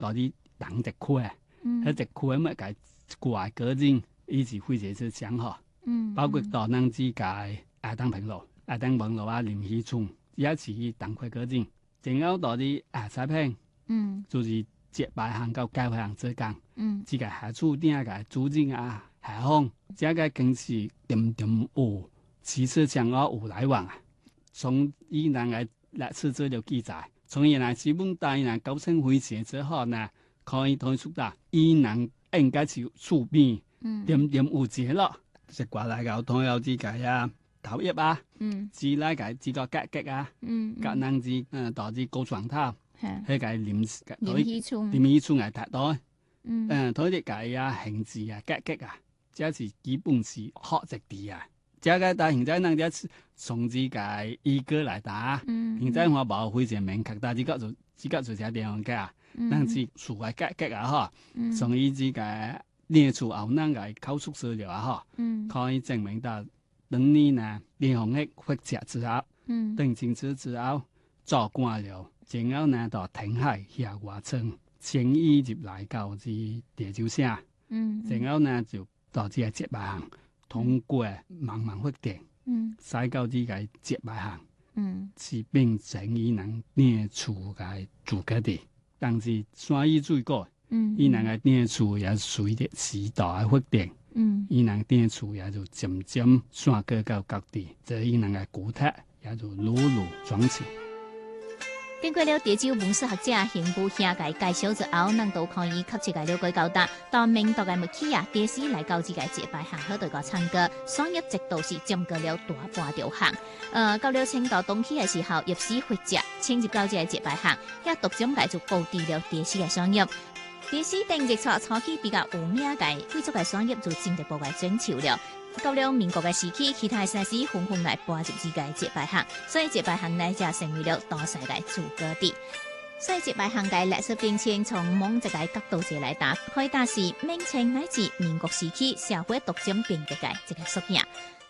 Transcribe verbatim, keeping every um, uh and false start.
到啲人一區啊， 嗯， 喺一區咁嘅掛個人，以及會者是講嗬， 嗯， 包括到咱之界亞當平路、亞當平路啊、林溪村，也是東區個人，仲有到啲亞西平， 嗯， 就是接白行到街行之間， 嗯， 自己下厝頂個主人啊、下方，這個更是點點有，其實將我有來往啊，從伊人嘅歷史資料記載。從原來基本大人構成會寫之後呢，可以推出到伊人應該是厝邊， 嗯， 點點有節咯，食過來個同有之計啊，頭一啊， 嗯， 之來個知道格格啊， 嗯， 格能之嗯導致高床頭， 係迄個臨林溪村， 臨溪村係達到， 嗯， 嗯，推啲計啊，形字啊，格格啊，這是基本是學籍地啊。這個但現在人家從自己依個來打， 嗯， 現在我冇非常明確，但係自己做自己做隻地方嘅，人是厝嘅格格啊，嗬，從依自己列出後人嘅口述資料啊，嗬，可以證明到等你呢地方嘅發展之後， 嗯， 等清楚之後做官了，然後呢到填海下華村，遷移入來到至地州城， 嗯， 然後呢就到這個接白行。通過茫茫發展， 嗯， 使到呢個接白行， 嗯， 是變成伊人呢厝嘅住嘅地，但是山依水果， 嗯， 伊人嘅呢厝也隨着時代嘅發展， 嗯， 伊人呢厝也就漸漸散各到各地，這伊人嘅古蹟也就陸陸轉起。 經過了地州文史學者邢富兄嘅介紹之後，咱都可以確切嘅了解到達，到明代嘅末期啊，地師來到這個接白行好多個參加，商業直到是佔據了大半條巷。呃，到了清代中期嘅時候，業師活者遷入到這個接白行，也獨將介就布置了地師嘅商業。地師定日初初期比較有名嘅貴族嘅商業就進一步嘅轉潮了。到了民國嘅時期，其他嘅城市紛紛來搬入自己嘅接白行，所以接白行呢就成為了大勢嘅主角地。所以接白行嘅歷史變遷，從某一個角度嚟來打，可以打是明清乃至民國時期社會獨佔變革嘅一個縮影。